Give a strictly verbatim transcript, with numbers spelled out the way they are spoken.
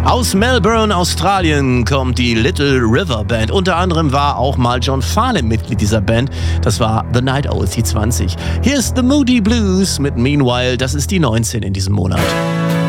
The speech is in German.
Aus Melbourne, Australien kommt die Little River Band. Unter anderem war auch mal John Farnham Mitglied dieser Band. Das war The Night Owls, die zwanzig. Hier ist The Moody Blues mit Meanwhile. Das ist die neunzehn in diesem Monat.